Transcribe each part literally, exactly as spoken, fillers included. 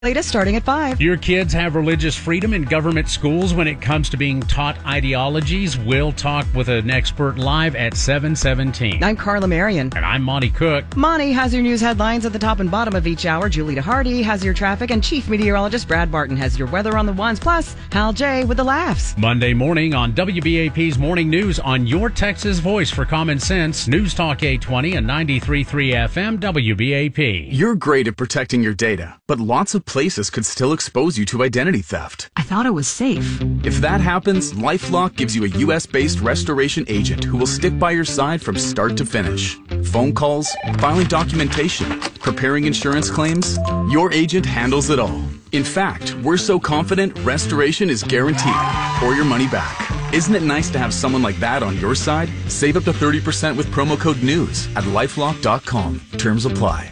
Latest starting at five. Your kids have religious freedom in government schools when it comes to being taught ideologies. We'll talk with an expert live at seven seventeen. I'm Carla Marion. And I'm Monty Cook. Monty has your news headlines at the top and bottom of each hour. Julita Hardy has your traffic, and Chief Meteorologist Brad Barton has your weather on the ones. Plus, Hal J with the laughs. Monday morning on W B A P's Morning News on your Texas voice for common sense. News Talk eight twenty and ninety-three point three F M W B A P. You're great at protecting your data, but lots of places could still expose you to identity theft. I thought it was safe. If that happens, LifeLock gives you a U S-based restoration agent who will stick by your side from start to finish. Phone calls, filing documentation, preparing insurance claims, your agent handles it all. In fact, we're so confident restoration is guaranteed or your money back. Isn't it nice to have someone like that on your side? Save up to thirty percent with promo code NEWS at lifelock dot com. Terms apply.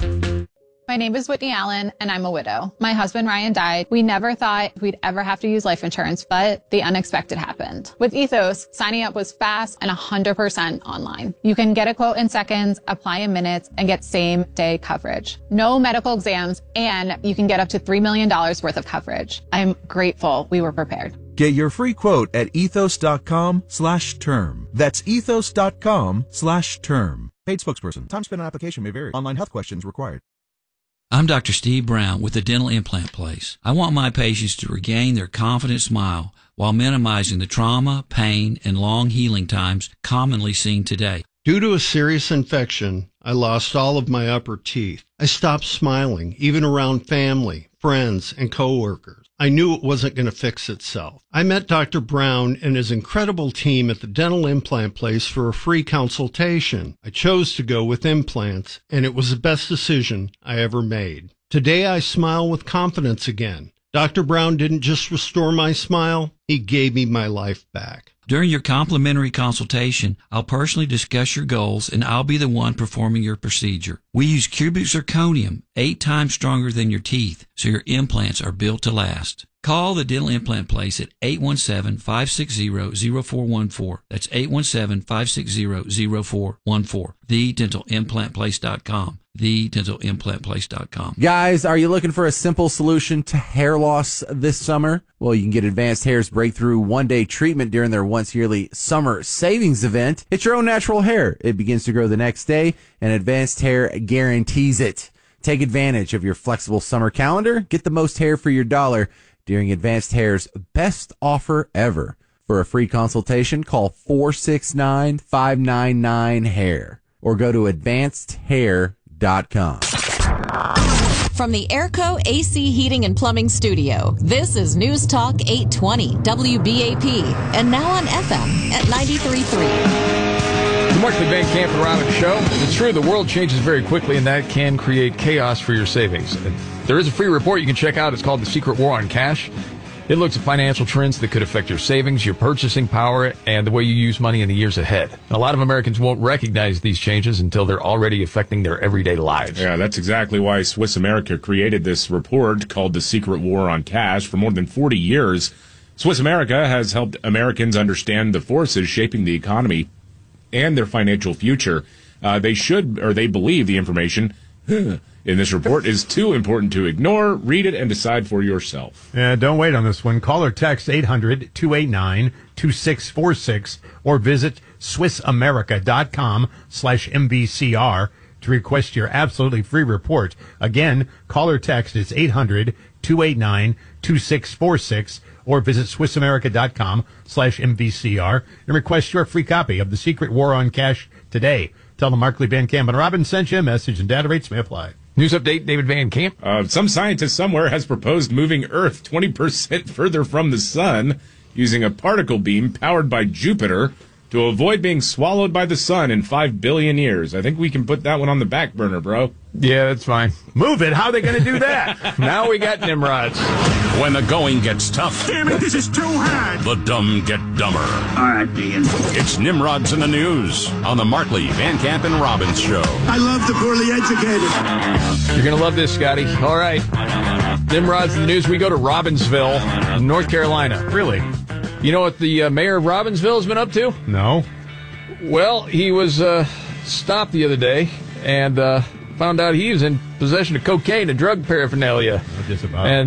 My name is Whitney Allen, and I'm a widow. My husband, Ryan, died. We never thought we'd ever have to use life insurance, but the unexpected happened. With Ethos, signing up was fast and one hundred percent online. You can get a quote in seconds, apply in minutes, and get same-day coverage. No medical exams, and you can get up to three million dollars worth of coverage. I'm grateful we were prepared. Get your free quote at ethos.com slash term. That's ethos.com slash term. Paid spokesperson. Time spent on application may vary. Online health questions required. I'm Doctor Steve Brown with the Dental Implant Place. I want my patients to regain their confident smile while minimizing the trauma, pain, and long healing times commonly seen today. Due to a serious infection, I lost all of my upper teeth. I stopped smiling, even around family, friends, and coworkers. I knew it wasn't going to fix itself. I met Doctor Brown and his incredible team at the Dental Implant Place for a free consultation. I chose to go with implants, and it was the best decision I ever made. Today, I smile with confidence again. Doctor Brown didn't just restore my smile, he gave me my life back. During your complimentary consultation, I'll personally discuss your goals, and I'll be the one performing your procedure. We use cubic zirconium, eight times stronger than your teeth, so your implants are built to last. Call the Dental Implant Place at eight one seven, five six zero, zero four one four. That's eight one seven, five six zero, zero four one four. the dental implant place dot com. the dental implant place dot com. Guys, are you looking for a simple solution to hair loss this summer? Well, you can get Advanced Hair's breakthrough one-day treatment during their once-yearly summer savings event. It's your own natural hair. It begins to grow the next day, and Advanced Hair guarantees it. Take advantage of your flexible summer calendar. Get the most hair for your dollar during Advanced Hair's best offer ever. For a free consultation, call four six nine, five nine nine, hair or go to advanced hair dot com. From the Airco A C Heating and Plumbing Studio, this is News Talk eight twenty W B A P, and now on F M at ninety-three point three. The Markley Van Camp and Robbins Show. It's true, the world changes very quickly, and that can create chaos for your savings. There is a free report you can check out. It's called The Secret War on Cash. It looks at financial trends that could affect your savings, your purchasing power, and the way you use money in the years ahead. And a lot of Americans won't recognize these changes until they're already affecting their everyday lives. Yeah, that's exactly why Swiss America created this report called The Secret War on Cash. For more than forty years, Swiss America has helped Americans understand the forces shaping the economy and their financial future. Uh, they should, or they believe the information in this report is too important to ignore. Read it and decide for yourself. Yeah, don't wait on this one. Call or text eight hundred, two eight nine, two six four six or visit swiss america dot com slash M V C R to request your absolutely free report. Again, call or text is eight hundred, two eight nine, two six four six or visit swiss america dot com slash M V C R and request your free copy of The Secret War on Cash today. Tell them Markley, Van Camp, and Robbins sent you a message, and data rates may apply. News update, David Van Camp. Uh, some scientist somewhere has proposed moving Earth twenty percent further from the sun using a particle beam powered by Jupiter to avoid being swallowed by the sun in five billion years. I think we can put that one on the back burner, bro. Yeah, that's fine. Move it. How are they going to do that? Now we got Nimrods. When the going gets tough. Damn it, this is too hard. The dumb get dumber. All right, Dean. It's Nimrods in the News on the Markley, Van Camp, and Robbins Show. I love the poorly educated. You're going to love this, Scotty. All right. Nimrods in the News. We go to Robbinsville, North Carolina. Really? You know what the uh, mayor of Robbinsville has been up to? No. Well, he was uh, stopped the other day, and uh, found out he was in possession of cocaine and drug paraphernalia. Just about. And